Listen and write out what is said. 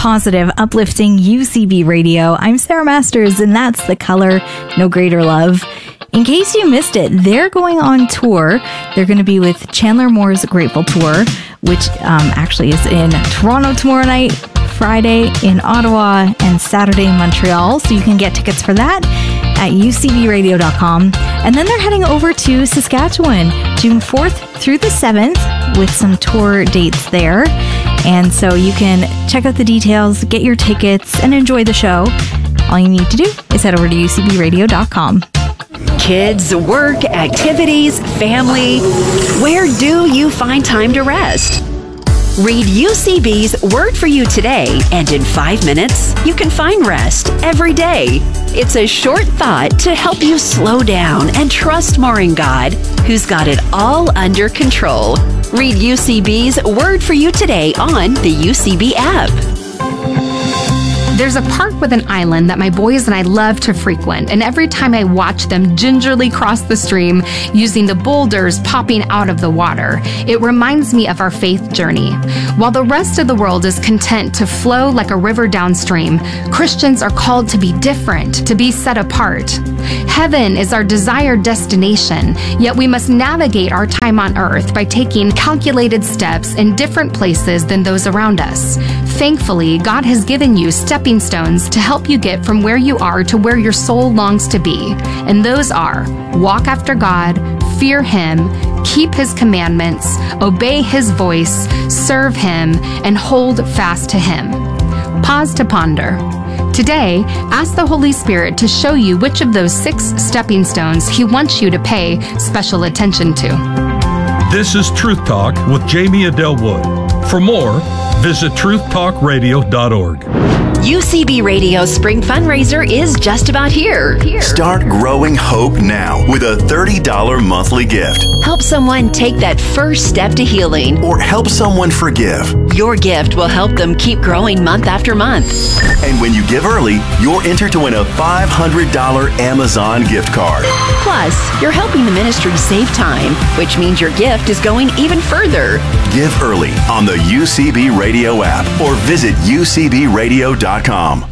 positive, uplifting UCB radio. I'm Sarah Masters, and that's The Color, No Greater Love. In case you missed it, they're going on tour. They're going to be with Chandler Moore's Grateful Tour, which actually is in Toronto tomorrow night, Friday in Ottawa, and Saturday in Montreal. So you can get tickets for that at ucbradio.com. And then they're heading over to Saskatchewan, June 4th through the 7th, with some tour dates there. And so you can check out the details, get your tickets, and enjoy the show. All you need to do is head over to ucbradio.com. Kids, work, activities, family. Where do you find time to rest? Read UCB's Word for You Today, and in 5 minutes, you can find rest every day. It's a short thought to help you slow down and trust more in God, who's got it all under control. Read UCB's Word for You Today on the UCB app. There's a park with an island that my boys and I love to frequent, and every time I watch them gingerly cross the stream using the boulders popping out of the water, it reminds me of our faith journey. While the rest of the world is content to flow like a river downstream, Christians are called to be different, to be set apart. Heaven is our desired destination, yet we must navigate our time on earth by taking calculated steps in different places than those around us. Thankfully, God has given you stepping stones to help you get from where you are to where your soul longs to be. And those are: walk after God, fear Him, keep His commandments, obey His voice, serve Him, and hold fast to Him. Pause to ponder. Today, ask the Holy Spirit to show you which of those 6 stepping stones He wants you to pay special attention to. This is Truth Talk with Jamie Adelwood. For more, visit truthtalkradio.org. UCB Radio's spring fundraiser is just about here. Start growing hope now with a $30 monthly gift. Help someone take that first step to healing. Or help someone forgive. Your gift will help them keep growing month after month. And when you give early, you're entered to win a $500 Amazon gift card. Plus, you're helping the ministry save time, which means your gift is going even further. Give early on the UCB Radio app or visit ucbradio.com.